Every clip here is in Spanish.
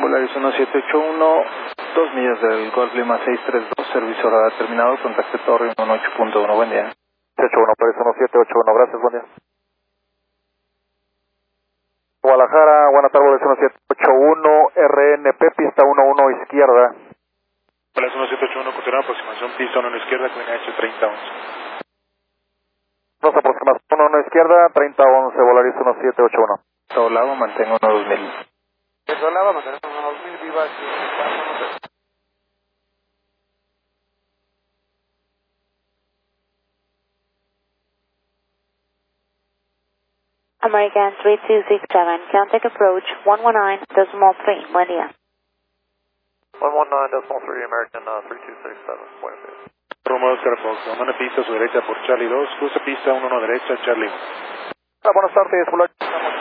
Volaris 1781, 2 millas del Golf Lima 632, servicio radar terminado, contacte Torre 18.1, buen día. 81, Pérez 1781, gracias, buen día. Guadalajara, Guanatar, Volaris 1781, RNP, pista 11 izquierda. Volaris 1781, continúa aproximación, pista 11 izquierda, con NH 3011. Nos aproximación 1 izquierda, 3011, Volaris 1781. Doblado, mantengo 2000. Doblado, mantengo 2000, viva aquí. American 3267, contact approach 119.3, buen día. 119.3, American 3267, buenos días. Romeo Oscar Fox, tomando pista a su derecha por Charlie 2, cruce pista 11 derecha, Charlie 1. Buenas tardes, Volaris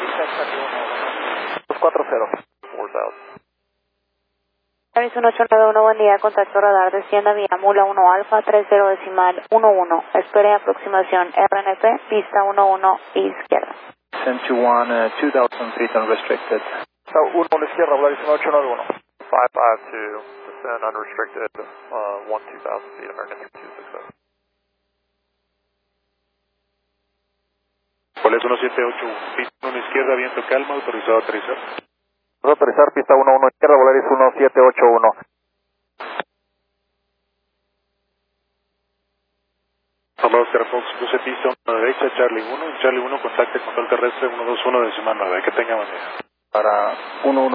240. 4000. Volaris 1891, buen día, contacto radar, descienda vía Mula 1 Alfa 30.11, espere aproximación RNP, pista 11 izquierda. Centuan 2000 feet unrestricted. 1 a la izquierda, Volaris 1891. 552, descend unrestricted, 2000 feet, American 3267. Volaris 1781, pista 1 izquierda, viento calma, autorizado a aterrizar. Autorizar pista 11 izquierda, Volaris 1781. Romeo Oscar Fox, cruce pista 1 derecha, Charlie 1, Charlie 1, contacte control terrestre 121.9, que tenga buen día. Para 11.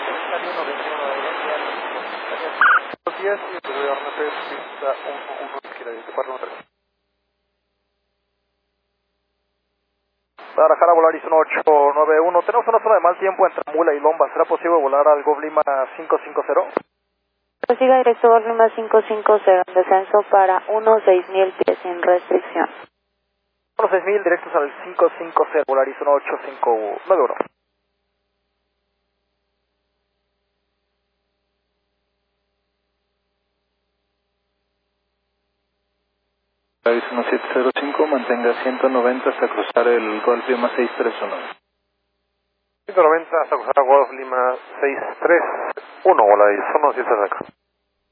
Buenos días, y el RNP, pista 11 izquierda, departamento 3. Guadalajara, Volaris 1891. Tenemos una zona de mal tiempo entre Mula y Lomba. ¿Será posible volar al Golf Lima 550? Prosiga directo Golf Lima 550, descenso para 6000 pies sin restricción. 6000 directos al 550, Volaris 1851. Volaris 1705, mantenga 190 hasta cruzar el Golf Lima 631. 190 hasta cruzar Golf Lima 631, Volaris 1705.